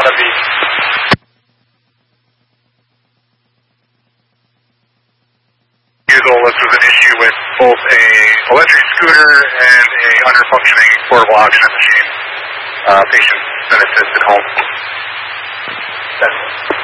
front of me. This was an issue with both a electric scooter and a under-functioning portable oxygen machine. Patient been assisted home.